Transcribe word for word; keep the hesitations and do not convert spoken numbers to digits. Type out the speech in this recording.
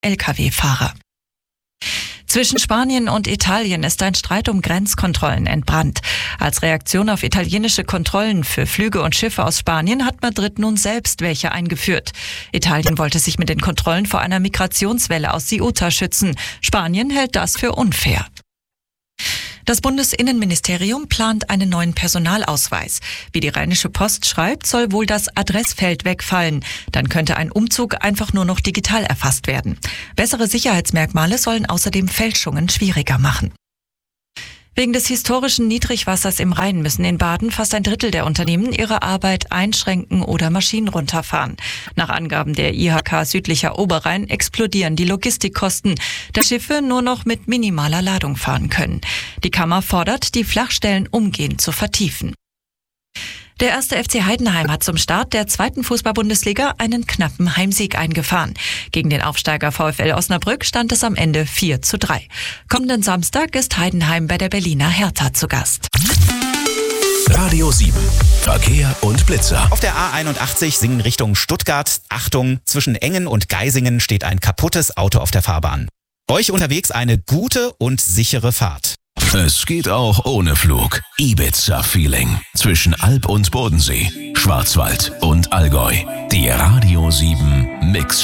L K W-Fahrer. Zwischen Spanien und Italien ist ein Streit um Grenzkontrollen entbrannt. Als Reaktion auf italienische Kontrollen für Flüge und Schiffe aus Spanien hat Madrid nun selbst welche eingeführt. Italien wollte sich mit den Kontrollen vor einer Migrationswelle aus Ceuta schützen. Spanien hält das für unfair. Das Bundesinnenministerium plant einen neuen Personalausweis. Wie die Rheinische Post schreibt, soll wohl das Adressfeld wegfallen. Dann könnte ein Umzug einfach nur noch digital erfasst werden. Bessere Sicherheitsmerkmale sollen außerdem Fälschungen schwieriger machen. Wegen des historischen Niedrigwassers im Rhein müssen in Baden fast ein Drittel der Unternehmen ihre Arbeit einschränken oder Maschinen runterfahren. Nach Angaben der I H K Südlicher Oberrhein explodieren die Logistikkosten, da Schiffe nur noch mit minimaler Ladung fahren können. Die Kammer fordert, die Flachstellen umgehend zu vertiefen. Der erste F C Heidenheim hat zum Start der zweiten Fußball-Bundesliga einen knappen Heimsieg eingefahren. Gegen den Aufsteiger VfL Osnabrück stand es am Ende vier zu drei. Kommenden Samstag ist Heidenheim bei der Berliner Hertha zu Gast. Radio sieben. Verkehr und Blitzer. Auf der A einundachtzig Singen Richtung Stuttgart. Achtung, zwischen Engen und Geisingen steht ein kaputtes Auto auf der Fahrbahn. Euch unterwegs eine gute und sichere Fahrt. Es geht auch ohne Flug. Ibiza-Feeling. Zwischen Alb und Bodensee, Schwarzwald und Allgäu. Die Radio sieben Mix.